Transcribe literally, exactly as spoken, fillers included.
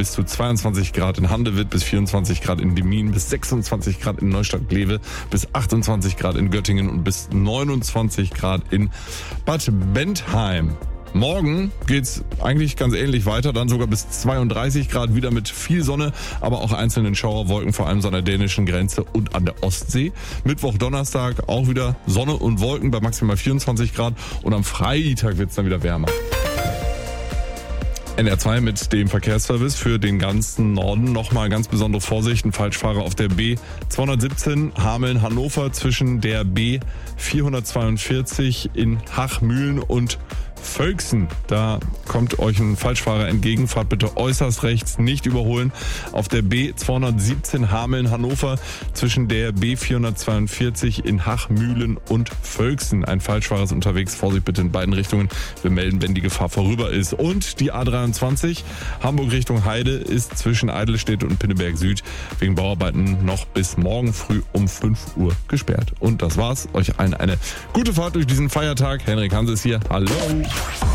bis zu zweiundzwanzig Grad in Handewitt, bis vierundzwanzig Grad in Demmin, bis sechsundzwanzig Grad in Neustadt-Glewe, bis achtundzwanzig Grad in Göttingen und bis neunundzwanzig Grad in Bad Bentheim. Morgen geht's eigentlich ganz ähnlich weiter, dann sogar bis zweiunddreißig Grad, wieder mit viel Sonne, aber auch einzelnen Schauerwolken, vor allem so an der dänischen Grenze und an der Ostsee. Mittwoch, Donnerstag auch wieder Sonne und Wolken bei maximal vierundzwanzig Grad und am Freitag wird's dann wieder wärmer. N R zwei mit dem Verkehrsservice für den ganzen Norden. Nochmal ganz besondere Vorsicht, ein Falschfahrer auf der B zweihundertsiebzehn Hameln-Hannover zwischen der B vierhundertzweiundvierzig in Hachmühlen und Völksen. Da kommt euch ein Falschfahrer entgegen. Fahrt bitte äußerst rechts, nicht überholen. Auf der B zweihundertsiebzehn Hameln-Hannover zwischen der B vierhundertzweiundvierzig in Hachmühlen und Völksen. Ein Falschfahrer ist unterwegs. Vorsicht bitte in beiden Richtungen. Wir melden, wenn die Gefahr vorüber ist. Und die A dreiundzwanzig Hamburg Richtung Heide ist zwischen Eidelstedt und Pinneberg Süd wegen Bauarbeiten noch bis morgen früh um fünf Uhr gesperrt. Und das war's. Euch allen eine gute Fahrt durch diesen Feiertag. Henrik Hanses hier. Hallo.